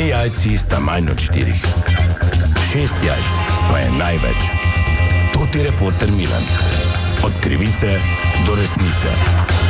2 jajci sta manj od 4. 6 jajc pa je največ. To ti reporter Milan. Od krivice do resnice.